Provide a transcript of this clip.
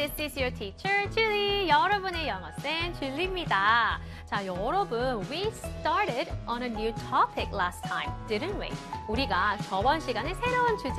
This is your teacher, Julie. 여러분의 영어쌤 줄리입니다. 자, 여러분, we started on a new topic last time, didn't we? 우리가 저번 시간에 새로운 주제